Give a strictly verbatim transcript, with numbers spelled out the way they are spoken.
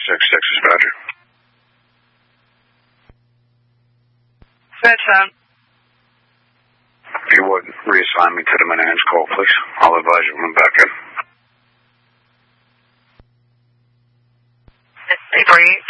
six, Texas Badger. Redstone. If you would, reassign me to the Manans call, please. I'll advise you when I'm back in. Hey, Bree.